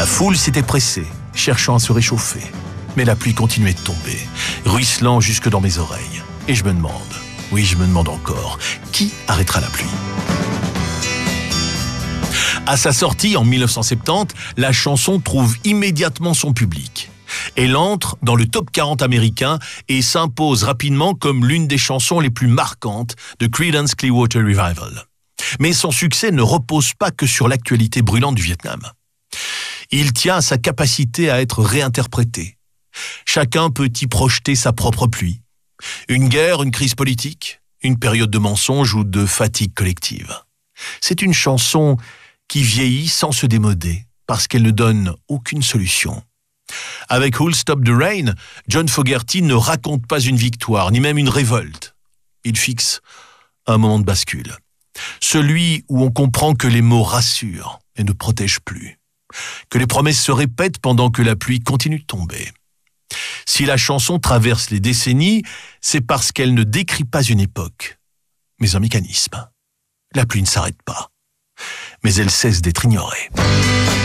La foule s'était pressée, cherchant à se réchauffer. Mais la pluie continuait de tomber, ruisselant jusque dans mes oreilles. Et je me demande encore, qui arrêtera la pluie ? À sa sortie en 1970, la chanson trouve immédiatement son public. Elle entre dans le top 40 américain et s'impose rapidement comme l'une des chansons les plus marquantes de Creedence Clearwater Revival. Mais son succès ne repose pas que sur l'actualité brûlante du Vietnam. Il tient à sa capacité à être réinterprétée. Chacun peut y projeter sa propre pluie. Une guerre, une crise politique, une période de mensonges ou de fatigue collective. C'est une chanson qui vieillit sans se démoder parce qu'elle ne donne aucune solution. Avec Who'll Stop the Rain, John Fogerty ne raconte pas une victoire, ni même une révolte. Il fixe un moment de bascule. Celui où on comprend que les mots rassurent et ne protègent plus. Que les promesses se répètent pendant que la pluie continue de tomber. Si la chanson traverse les décennies, c'est parce qu'elle ne décrit pas une époque, mais un mécanisme. La pluie ne s'arrête pas, mais elle cesse d'être ignorée.